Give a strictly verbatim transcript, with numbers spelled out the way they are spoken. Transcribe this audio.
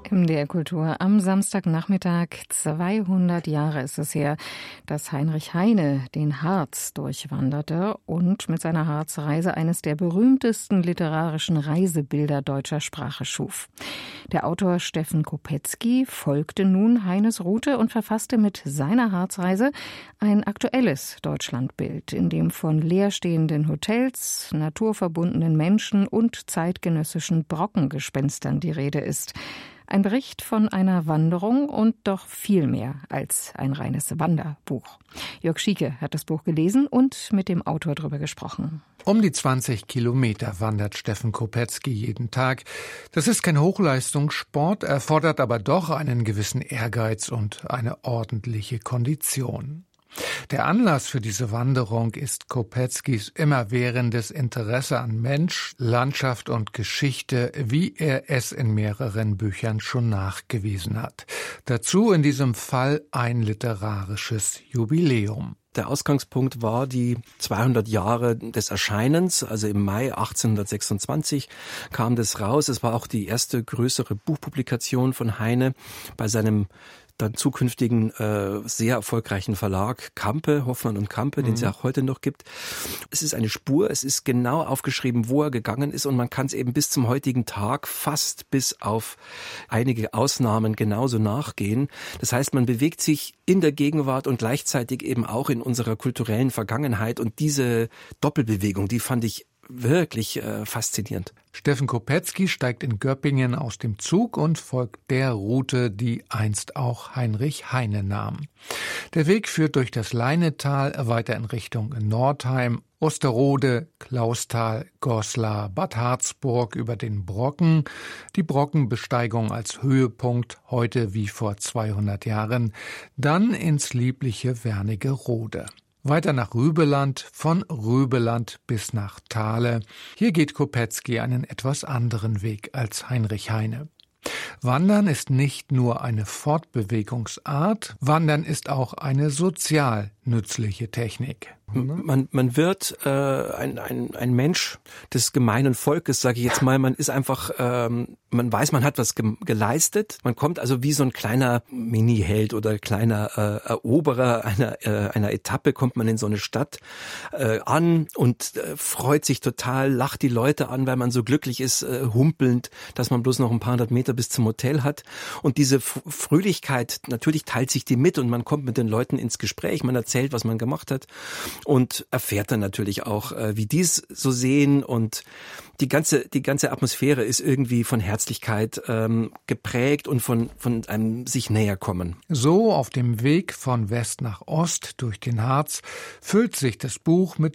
M D R Kultur am Samstagnachmittag. zweihundert Jahre ist es her, dass Heinrich Heine den Harz durchwanderte und mit seiner Harzreise eines der berühmtesten literarischen Reisebilder deutscher Sprache schuf. Der Autor Steffen Kopetzky folgte nun Heines Route und verfasste mit seiner Harzreise ein aktuelles Deutschlandbild, in dem von leerstehenden Hotels, naturverbundenen Menschen und zeitgenössischen Brockengespenstern die Rede ist. Ein Bericht von einer Wanderung und doch viel mehr als ein reines Wanderbuch. Jörg Schieke hat das Buch gelesen und mit dem Autor darüber gesprochen. Um die zwanzig Kilometer wandert Steffen Kopetzky jeden Tag. Das ist kein Hochleistungssport, erfordert aber doch einen gewissen Ehrgeiz und eine ordentliche Kondition. Der Anlass für diese Wanderung ist Kopetzkys immerwährendes Interesse an Mensch, Landschaft und Geschichte, wie er es in mehreren Büchern schon nachgewiesen hat. Dazu in diesem Fall ein literarisches Jubiläum. Der Ausgangspunkt war die zweihundert Jahre des Erscheinens, also im Mai achtzehnhundertsechsundzwanzig kam das raus. Es war auch die erste größere Buchpublikation von Heine bei seinem dann zukünftigen äh, sehr erfolgreichen Verlag Campe, Hoffmann und Campe, mhm. den es ja auch heute noch gibt. Es ist eine Spur, es ist genau aufgeschrieben, wo er gegangen ist und man kann es eben bis zum heutigen Tag fast bis auf einige Ausnahmen genauso nachgehen. Das heißt, man bewegt sich in der Gegenwart und gleichzeitig eben auch in unserer kulturellen Vergangenheit und diese Doppelbewegung, die fand ich wirklich äh, faszinierend. Steffen Kopetzky steigt in Göppingen aus dem Zug und folgt der Route, die einst auch Heinrich Heine nahm. Der Weg führt durch das Leinetal weiter in Richtung Nordheim, Osterode, Clausthal, Goslar, Bad Harzburg über den Brocken, die Brockenbesteigung als Höhepunkt, heute wie vor zweihundert Jahren, dann ins liebliche Wernigerode. Weiter nach Rübeland, von Rübeland bis nach Thale. Hier geht Kopetzky einen etwas anderen Weg als Heinrich Heine. Wandern ist nicht nur eine Fortbewegungsart, Wandern ist auch eine sozial nützliche Technik. Man, man wird äh, ein, ein, ein Mensch des gemeinen Volkes, sage ich jetzt mal. Man ist einfach, ähm, man weiß, man hat was ge- geleistet. Man kommt also wie so ein kleiner Mini-Held oder kleiner äh, Eroberer einer, äh, einer Etappe, kommt man in so eine Stadt äh, an und äh, freut sich total, lacht die Leute an, weil man so glücklich ist, äh, humpelnd, dass man bloß noch ein paar hundert Meter bis zum Hotel hat. Und diese F- Fröhlichkeit, natürlich teilt sich die mit und man kommt mit den Leuten ins Gespräch, man erzählt, was man gemacht hat. Und erfährt dann natürlich auch, wie die es so sehen. Und die ganze die ganze Atmosphäre ist irgendwie von Herzlichkeit ähm, geprägt und von von einem sich näher kommen. So auf dem Weg von West nach Ost durch den Harz füllt sich das Buch mit